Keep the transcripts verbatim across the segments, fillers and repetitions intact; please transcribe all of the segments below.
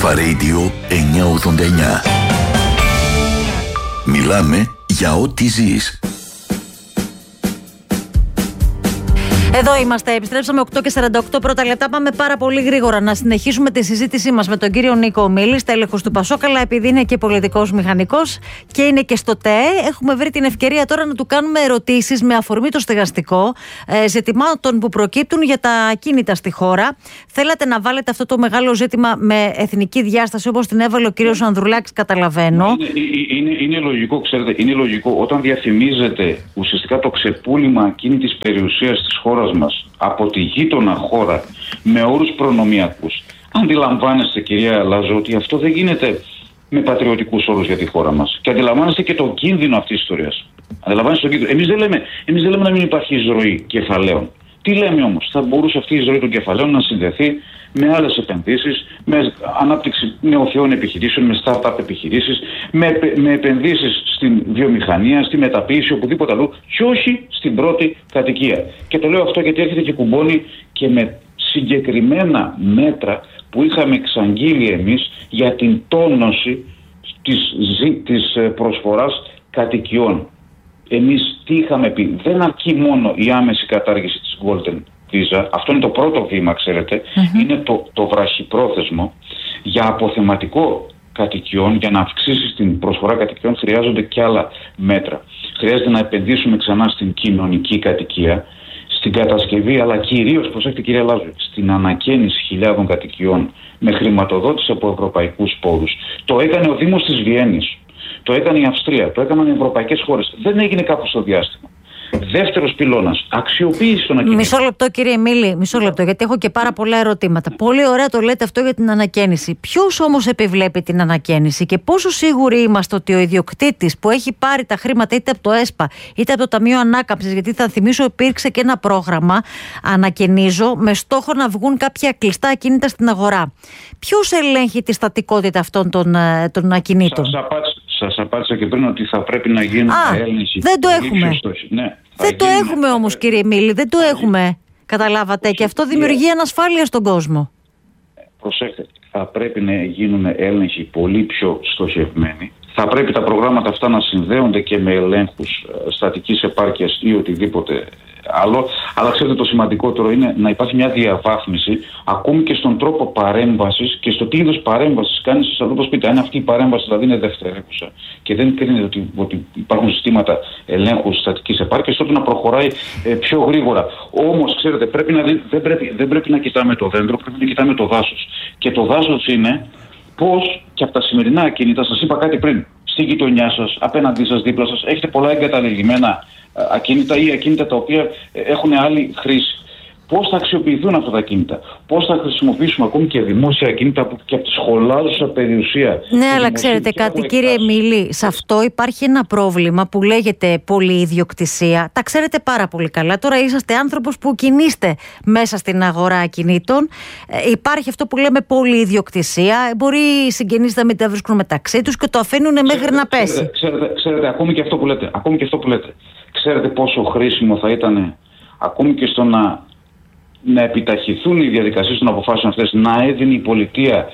Αλφα Radio εννιακόσια ογδόντα εννιά. Μιλάμε για ό,τι ζεις. Εδώ είμαστε, επιστρέψαμε οκτώ και σαράντα οκτώ πρώτα λεπτά. Πάμε πάρα πολύ γρήγορα να συνεχίσουμε τη συζήτησή μας με τον κύριο Νίκο Ομίλη, στέλεχος του Πασόκ, αλλά επειδή είναι και πολιτικός μηχανικός και είναι και στο ΤΕΕ, έχουμε βρει την ευκαιρία τώρα να του κάνουμε ερωτήσεις με αφορμή το στεγαστικό, ε, ζητημάτων που προκύπτουν για τα ακίνητα στη χώρα. Θέλατε να βάλετε αυτό το μεγάλο ζήτημα με εθνική διάσταση, όπως την έβαλε ο κύριος Ανδρουλάκης, καταλαβαίνω. Είναι, είναι, είναι λογικό, ξέρετε, είναι λογικό όταν διαφημίζεται ουσιαστικά το ξεπούλημα εκείνη της περιουσίας της χώρας μας από τη γείτονα χώρα με όρους προνομιακούς. Αντιλαμβάνεστε, κυρία Λάζο, ότι αυτό δεν γίνεται με πατριωτικούς όρους για τη χώρα μας. Και αντιλαμβάνεστε και το κίνδυνο αυτής της ιστορίας. Αντιλαμβάνεστε το κίνδυνο. Εμείς δεν λέμε, εμείς δεν λέμε να μην υπάρχει εισρωή κεφαλαίων. Τι λέμε όμως? Θα μπορούσε αυτή η εισρωή των κεφαλαίων να συνδεθεί με άλλες επενδύσεις, με ανάπτυξη νεοφυών επιχειρήσεων, με start-up επιχειρήσεις, με, με επενδύσεις στην βιομηχανία, στη μεταποίηση, οπουδήποτε αλλού, και όχι στην πρώτη κατοικία. Και το λέω αυτό γιατί έρχεται και κουμπώνει και με συγκεκριμένα μέτρα που είχαμε εξαγγείλει εμείς για την τόνωση της, της προσφοράς κατοικιών. Εμείς τι είχαμε πει? Δεν αρκεί μόνο η άμεση κατάργηση της Golden Visa. Αυτό είναι το πρώτο βήμα, ξέρετε. Mm-hmm. Είναι το, το βραχυπρόθεσμο. Για αποθεματικό κατοικιών, για να αυξήσει την προσφορά κατοικιών, χρειάζονται και άλλα μέτρα. Χρειάζεται να επενδύσουμε ξανά στην κοινωνική κατοικία, στην κατασκευή, αλλά κυρίως, προσέξτε κυρία Λάζου, στην ανακαίνιση χιλιάδων κατοικιών με χρηματοδότηση από ευρωπαϊκούς πόρους. Το έκανε ο Δήμος της Βιέννης. Το έκανε η Αυστρία, το έκαναν οι ευρωπαϊκές χώρες. Δεν έγινε κάπου στο διάστημα. Δεύτερος πυλώνας, αξιοποίηση των ακινήτων. Μισό λεπτό, κύριε Εμίλη, μισό λεπτό, γιατί έχω και πάρα πολλά ερωτήματα. Πολύ ωραία το λέτε αυτό για την ανακαίνιση. Ποιος όμως επιβλέπει την ανακαίνιση και πόσο σίγουροι είμαστε ότι ο ιδιοκτήτης που έχει πάρει τα χρήματα είτε από το ΕΣΠΑ είτε από το Ταμείο Ανάκαμψης, γιατί θα θυμίσω υπήρξε και ένα πρόγραμμα, ανακαινίζω, με στόχο να βγουν κάποια κλειστά ακίνητα στην αγορά. Ποιος ελέγχει τη στατικότητα αυτών των, των ακινήτων? Σας απάντησα, σας απάντησα και πριν ότι θα πρέπει να γίνουν έλεγχοι. Δεν το έχουμε. Ναι. Δεν το έχουμε όμως, κύριε Εμίλη, δεν το έχουμε. Καταλάβατε, και αυτό δημιουργεί ανασφάλεια στον κόσμο. Προσέξτε, θα πρέπει να γίνουν έλεγχοι πολύ πιο στοχευμένοι. Θα πρέπει τα προγράμματα αυτά να συνδέονται και με ελέγχους στατικής επάρκειας ή οτιδήποτε άλλο. Αλλά ξέρετε, το σημαντικότερο είναι να υπάρχει μια διαβάθμιση ακόμη και στον τρόπο παρέμβασης και στο τι είδους παρέμβασης κάνει σε αυτό το σπίτι. Αν αυτή η παρέμβαση δηλαδή είναι δευτερεύουσα και δεν κρίνεται ότι, ότι υπάρχουν συστήματα ελέγχου στατικής επάρκειας, τότε να προχωράει ε, πιο γρήγορα. Όμως, ξέρετε, πρέπει να, δεν, πρέπει, δεν πρέπει να κοιτάμε το δέντρο, πρέπει να κοιτάμε το δάσος. Και το δάσος είναι πώς και από τα σημερινά ακίνητα, σας είπα κάτι πριν, στη γειτονιά σας, απέναντί σας, δίπλα σας, έχετε πολλά εγκαταλελειμμένα ακίνητα ή ακίνητα τα οποία έχουν άλλη χρήση. Πώς θα αξιοποιηθούν αυτά τα ακίνητα, πώς θα χρησιμοποιήσουμε ακόμη και δημόσια ακίνητα και από τη σχολάζουσα περιουσία. Ναι, αλλά ξέρετε κάτι, κύριε Εμίλη, σε αυτό υπάρχει ένα πρόβλημα που λέγεται πολυιδιοκτησία. Τα ξέρετε πάρα πολύ καλά. Τώρα είσαστε άνθρωπος που κινείστε μέσα στην αγορά ακινήτων. Ε, υπάρχει αυτό που λέμε πολυιδιοκτησία. Μπορεί οι συγγενείς να μην τα βρίσκουν μεταξύ τους και το αφήνουν μέχρι ξέρετε, να πέσει. Ξέρετε, ξέρετε, ξέρετε ακόμη και αυτό που λέτε. Ακόμη και αυτό που λέτε. Ξέρετε πόσο χρήσιμο θα ήταν ακόμη και στο να. να επιταχυθούν οι διαδικασίες των αποφάσεων αυτές, να έδινε η πολιτεία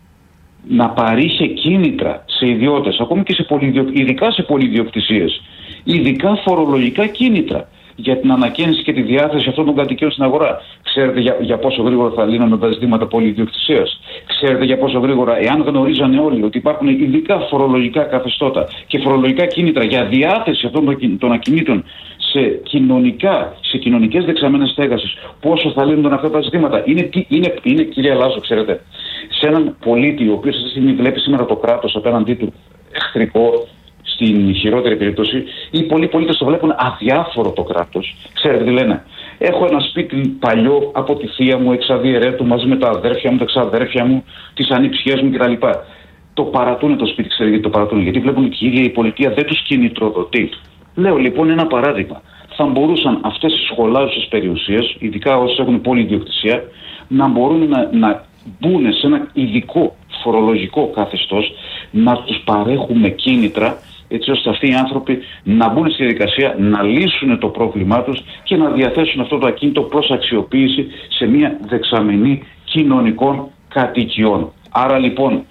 να παρήχε κίνητρα σε ιδιώτες, ακόμη και σε πολυδιο... ειδικά σε πολυδιοκτησίες, ειδικά φορολογικά κίνητρα για την ανακαίνιση και τη διάθεση αυτών των κατοικίων στην αγορά. Ξέρετε για, για πόσο γρήγορα θα λύνονται τα ζητήματα πολυδιοκτησίας? Ξέρετε για πόσο γρήγορα, εάν γνωρίζανε όλοι ότι υπάρχουν ειδικά φορολογικά καθεστώτα και φορολογικά κίνητρα για διάθεση αυτών των, των ακινήτων σε, κοινωνικά, σε κοινωνικές δεξαμενές στέγασης, πόσο θα λύνονταν αυτά τα ζητήματα? Είναι, είναι, είναι κυρία Λάζο, ξέρετε, σε έναν πολίτη ο οποίος αυτή τη στιγμή βλέπει σήμερα το κράτος απέναντί του εχθρικό, στην χειρότερη περίπτωση, οι πολλοί πολίτες το βλέπουν αδιάφορο το κράτος. Ξέρετε τι λένε? Έχω ένα σπίτι παλιό από τη θεία μου, εξαδιαιρέτου, μαζί με τα αδέρφια μου, τα ξαδέρφια μου, τις ανιψιές μου κτλ. Το παρατούνε το σπίτι, ξέρετε γιατί το παρατούνε? Γιατί βλέπουν ότι η ίδια η πολιτεία δεν τους κινητροδοτεί. Λέω λοιπόν ένα παράδειγμα. Θα μπορούσαν αυτές οι σχολάζουσες περιουσίες, ειδικά όσες έχουν πολυιδιοκτησία, να μπορούν να, να μπουν σε ένα ειδικό φορολογικό καθεστώς, να τους παρέχουμε κίνητρα, έτσι ώστε αυτοί οι άνθρωποι να μπουν στη διαδικασία, να λύσουν το πρόβλημά τους και να διαθέσουν αυτό το ακίνητο προς αξιοποίηση σε μια δεξαμενή κοινωνικών κατοικιών. Άρα λοιπόν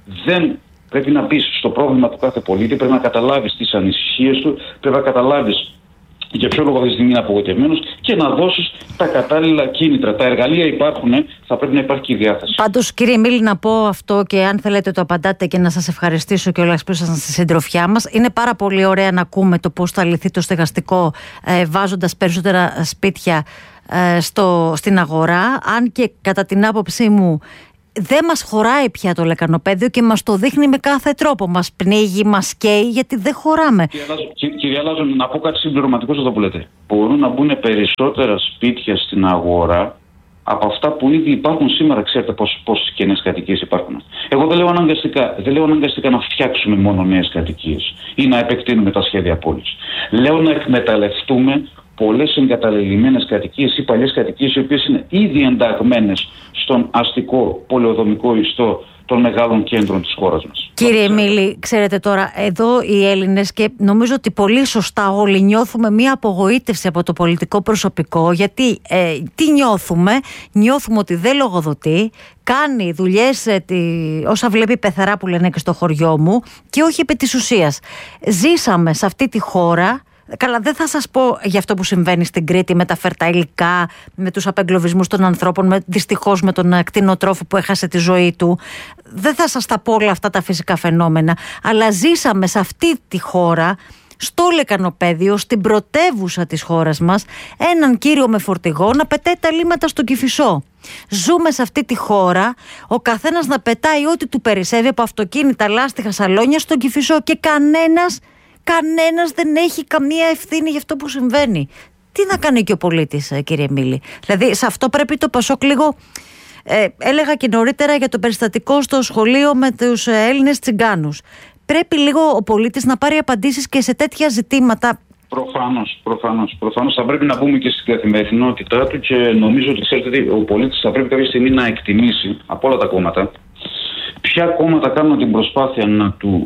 δεν πρέπει να πεις στο πρόβλημα του κάθε πολίτη, πρέπει να καταλάβεις τις ανησυχίες του, πρέπει να καταλάβεις για ποιο λόγο αυτή τη στιγμή είναι απογοητευμένος και να δώσεις τα κατάλληλα κίνητρα. Τα εργαλεία υπάρχουν, θα πρέπει να υπάρχει και η διάθεση. Πάντως, κύριε Μίλη, να πω αυτό και αν θέλετε το απαντάτε και να σας ευχαριστήσω κιόλας που ήσασταν στη συντροφιά μας. Είναι πάρα πολύ ωραία να ακούμε το πώς θα λυθεί το στεγαστικό ε, βάζοντας περισσότερα σπίτια ε, στο, στην αγορά. Αν και κατά την άποψή μου δεν μας χωράει πια το λεκανοπαίδιο και μας το δείχνει με κάθε τρόπο. Μας πνίγει, μας καίει, γιατί δεν χωράμε. Κυρία Λάζο, να πω κάτι συμπληρωματικό σε αυτό που λέτε. Μπορούν να μπουν περισσότερα σπίτια στην αγορά από αυτά που ήδη υπάρχουν σήμερα. Ξέρετε πόσες καινές κατοικίες υπάρχουν. Εγώ δεν λέω, αναγκαστικά, δεν λέω αναγκαστικά να φτιάξουμε μόνο νέες κατοικίες ή να επεκτείνουμε τα σχέδια πόλης. Λέω να εκμεταλλευτούμε πολλές εγκαταλελειμμένες κατοικίες ή παλιές κατοικίες οι οποίες είναι ήδη ενταγμένες στον αστικό πολεοδομικό ιστό των μεγάλων κέντρων της χώρας μας. Κύριε Μίλη, ξέρετε τώρα, εδώ οι Έλληνες και νομίζω ότι πολύ σωστά όλοι νιώθουμε μία απογοήτευση από το πολιτικό προσωπικό, γιατί ε, τι νιώθουμε, νιώθουμε ότι δεν λογοδοτεί, κάνει δουλειές ε, τη, όσα βλέπει πεθερά που λένε και στο χωριό μου και όχι επί της ουσίας. Ζήσαμε σε αυτή τη χώρα. Καλά, δεν θα σας πω για αυτό που συμβαίνει στην Κρήτη με τα φερτά υλικά, με τους απεγκλωβισμούς των ανθρώπων, με, δυστυχώς με τον κτηνοτρόφο που έχασε τη ζωή του. Δεν θα σας τα πω όλα αυτά τα φυσικά φαινόμενα, αλλά ζήσαμε σε αυτή τη χώρα, στο λεκανοπαίδιο, στην πρωτεύουσα της χώρας μας, έναν κύριο με φορτηγό να πετάει τα λίμματα στον Κηφισό. Ζούμε σε αυτή τη χώρα, ο καθένας να πετάει ό,τι του περισσεύει από αυτοκίνητα, λάστιχα, σαλόνια στον Κηφισό και κανένας Κανένας δεν έχει καμία ευθύνη για αυτό που συμβαίνει. Τι να κάνει και ο πολίτης, κύριε Μίλη? Δηλαδή, σε αυτό πρέπει το Πασόκ λίγο. Ε, έλεγα και νωρίτερα για το περιστατικό στο σχολείο με τους Έλληνες τσιγκάνους. Πρέπει λίγο ο πολίτης να πάρει απαντήσεις και σε τέτοια ζητήματα. Προφανώς, προφανώς, προφανώς θα πρέπει να μπούμε και στην καθημερινότητά του και νομίζω ότι ξέρετε, ο πολίτης θα πρέπει κάποια στιγμή να εκτιμήσει από όλα τα κόμματα ποια κόμματα κάνουν την προσπάθεια να του.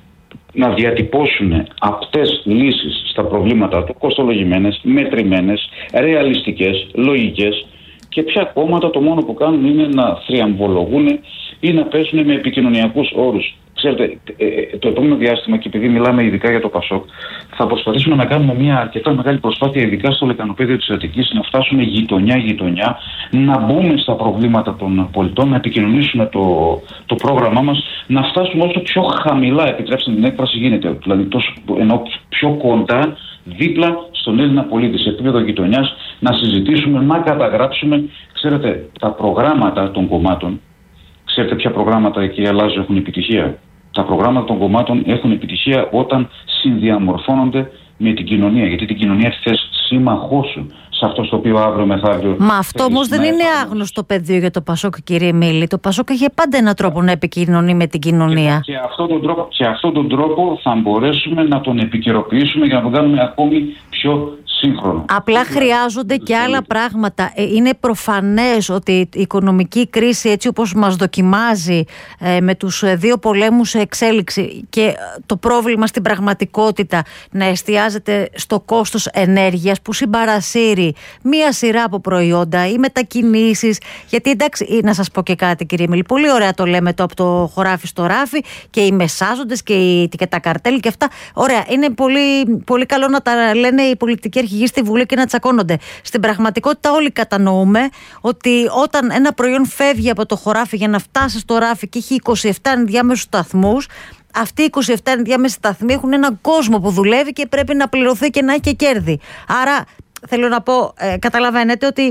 να διατυπώσουν απτές λύσεις στα προβλήματα του, κοστολογημένες, μετρημένες, ρεαλιστικές, λογικές, και ποια κόμματα το μόνο που κάνουν είναι να θριαμβολογούν ή να πέσουν με επικοινωνιακούς όρους. Ξέρετε, το επόμενο διάστημα, και επειδή μιλάμε ειδικά για το Πασόκ, θα προσπαθήσουμε να κάνουμε μια αρκετά μεγάλη προσπάθεια, ειδικά στο λεκανοπαίδιο της Αττικής, να φτάσουμε γειτονιά-γειτονιά, να μπούμε στα προβλήματα των πολιτών, να επικοινωνήσουμε το, το πρόγραμμά μας, να φτάσουμε όσο πιο χαμηλά, επιτρέψτε την έκφραση, γίνεται. Δηλαδή, τόσο, ενώ πιο κοντά, δίπλα στον Έλληνα πολίτη, σε επίπεδο γειτονιάς, να συζητήσουμε, να καταγράψουμε, ξέρετε, τα προγράμματα των κομμάτων. Ξέρετε ποια προγράμματα, κυρία Λάζο, έχουν επιτυχία? Τα προγράμματα των κομμάτων έχουν επιτυχία όταν συνδιαμορφώνονται με την κοινωνία. Γιατί την κοινωνία θες σύμμαχό σου σε αυτό στο οποίο αύριο μεθαύριο. Μα αυτό όμως δεν είναι άγνωστο πεδίο για το Πασόκ, κύριε Μίλη. Το Πασόκ είχε πάντα έναν τρόπο να επικοινωνεί με την κοινωνία. Και, και, αυτόν τον τρόπο, και αυτόν τον τρόπο θα μπορέσουμε να τον επικαιροποιήσουμε για να τον κάνουμε ακόμη πιο σύγχρονο. Απλά χρειάζονται και άλλα πράγματα. Είναι προφανές ότι η οικονομική κρίση, έτσι όπως μας δοκιμάζει με τους δύο πολέμους σε εξέλιξη, και το πρόβλημα στην πραγματικότητα να εστιάζεται στο κόστος ενέργειας που συμπαρασύρει μία σειρά από προϊόντα ή μετακινήσεις. Γιατί εντάξει, να σας πω και κάτι, κύριε Μίλη, πολύ ωραία το λέμε το από το χωράφι στο ράφι και οι μεσάζοντες και, οι, και τα καρτέλ και αυτά. Ωραία, είναι πολύ, πολύ καλό να τα λένε οι πολιτικοί αρχηγοί στη Βουλή και να τσακώνονται. Στην πραγματικότητα όλοι κατανοούμε ότι όταν ένα προϊόν φεύγει από το χωράφι για να φτάσει στο ράφι και έχει είκοσι επτά ενδιάμεσους σταθμούς, αυτοί οι είκοσι επτά ενδιάμεσοι σταθμοί έχουν έναν κόσμο που δουλεύει και πρέπει να πληρωθεί και να έχει και κέρδη. Άρα θέλω να πω, ε, καταλαβαίνετε ότι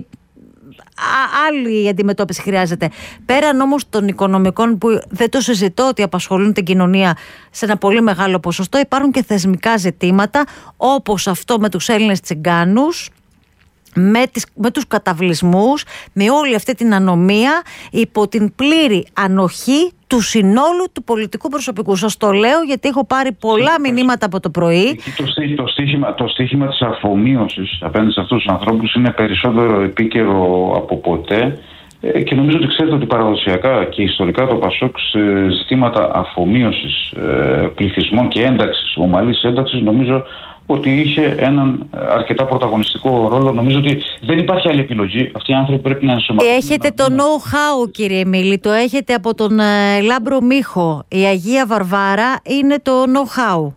Α, άλλη αντιμετώπιση χρειάζεται. Πέραν όμως των οικονομικών, που δεν το συζητώ ότι απασχολούν την κοινωνία σε ένα πολύ μεγάλο ποσοστό, υπάρχουν και θεσμικά ζητήματα, όπως αυτό με τους Έλληνες τσιγκάνους, με, τις, με τους καταβλισμούς, με όλη αυτή την ανομία, υπό την πλήρη ανοχή του συνόλου του πολιτικού προσωπικού. Σας το λέω γιατί έχω πάρει πολλά μηνύματα από το πρωί. Το, το, στίχημα, το στίχημα της αφομοίωσης απέναντι σε αυτούς τους ανθρώπους είναι περισσότερο επίκαιρο από ποτέ, ε, και νομίζω ότι ξέρετε ότι παραδοσιακά και ιστορικά το Πασόκ σε ζητήματα αφομοίωσης ε, πληθυσμών και ένταξης, ομαλής ένταξης, νομίζω ότι είχε έναν αρκετά πρωταγωνιστικό ρόλο. Νομίζω ότι δεν υπάρχει άλλη επιλογή. Αυτοί οι άνθρωποι πρέπει να ενσωματωθούν. Έχετε το know-how, κύριε Μίλη, το έχετε από τον ε, Λάμπρο Μίχο. Η Αγία Βαρβάρα είναι το know-how.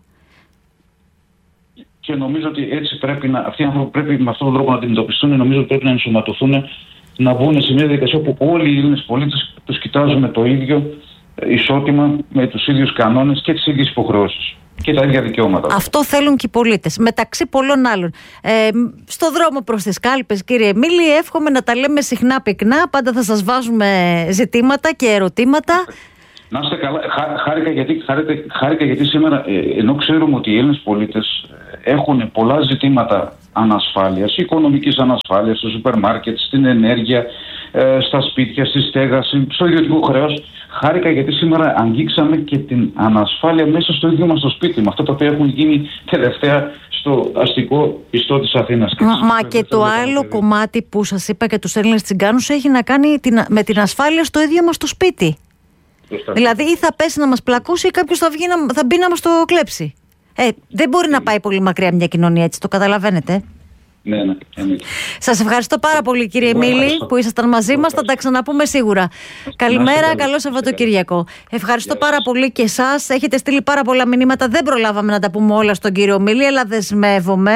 Και νομίζω ότι έτσι πρέπει να, αυτοί οι άνθρωποι πρέπει με αυτόν τον τρόπο να αντιμετωπιστούν. Νομίζω ότι πρέπει να ενσωματωθούν, να μπουν σε μια διαδικασία όπου όλοι οι Έλληνες πολίτες τους κοιτάζουμε το ίδιο, ισότιμα, με τους ίδιους κανόνες και τις ίδιες υποχρεώσεις και τα ίδια δικαιώματα. Αυτό θέλουν και οι πολίτες, μεταξύ πολλών άλλων. Ε, στο δρόμο προς τις κάλπες, κύριε Μίλη, εύχομαι να τα λέμε συχνά πυκνά. Πάντα θα σας βάζουμε ζητήματα και ερωτήματα. Να είστε καλά. Χά, χάρηκα, γιατί, χάρηκα, χάρηκα γιατί σήμερα, ε, ενώ ξέρουμε ότι οι Έλληνες πολίτες έχουν πολλά ζητήματα ανασφάλειας, οικονομικής ανασφάλειας, στο σούπερ μάρκετ, στην ενέργεια, ε, στα σπίτια, στη στέγαση, στο ιδιωτικό χρέος. Χάρηκα γιατί σήμερα αγγίξαμε και την ανασφάλεια μέσα στο ίδιο μας το σπίτι, με αυτά τα οποία έχουν γίνει τελευταία στο αστικό ιστό της Αθήνας. Μα, μα και το άλλο παιδί. Κομμάτι που σας είπα και τους Έλληνες τσιγκάνους έχει να κάνει την, με την ασφάλεια στο ίδιο μας το σπίτι. Δηλαδή ή θα πέσει να μας πλακώσει ή κάποιος θα, βγει να, θα μπει να μας το κλέψει. Ε, δεν μπορεί να πάει πολύ μακριά μια κοινωνία έτσι, το καταλαβαίνετε. Ναι, ναι, ναι. Σας ευχαριστώ πάρα πολύ, κύριε Μίλη, που ήσασταν μαζί μας. Θα τα ξαναπούμε σίγουρα. Καλημέρα, καλό Σαββατοκύριακο. Ευχαριστώ πάρα πολύ και εσάς. Έχετε στείλει πάρα πολλά μηνύματα. Δεν προλάβαμε να τα πούμε όλα στον κύριο Μίλη, αλλά δεσμεύομαι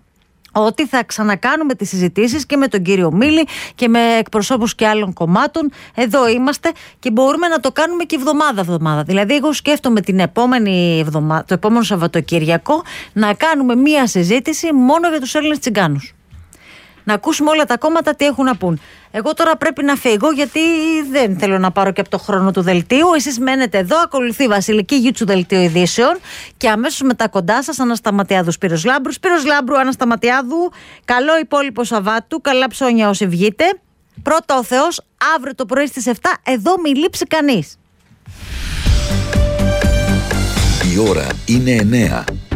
ότι θα ξανακάνουμε τις συζητήσεις και με τον κύριο Μίλη και με εκπροσώπους και άλλων κομμάτων. Εδώ είμαστε και μπορούμε να το κάνουμε και εβδομάδα-εβδομάδα. Δηλαδή, εγώ σκέφτομαι την επόμενη εβδομάδα, το επόμενο Σαββατοκύριακο να κάνουμε μία συζήτηση μόνο για τους Έλληνες τσιγκάνους. Να ακούσουμε όλα τα κόμματα τι έχουν να πούν. Εγώ τώρα πρέπει να φύγω γιατί δεν θέλω να πάρω και από το χρόνο του δελτίου. Εσείς μένετε εδώ, ακολουθεί η βασιλική γη του δελτίου ειδήσεων και αμέσως μετά κοντά σας Ανασταματιάδου Σπύρος Λάμπρου. Σπύρος Λάμπρου, Ανασταματιάδου, καλό υπόλοιπο Σαββάτου, καλά ψώνια όσοι βγείτε. Πρώτα ο Θεός, αύριο το πρωί στις επτά, εδώ μη λείψει κανείς. Η ώρα είναι εννέα.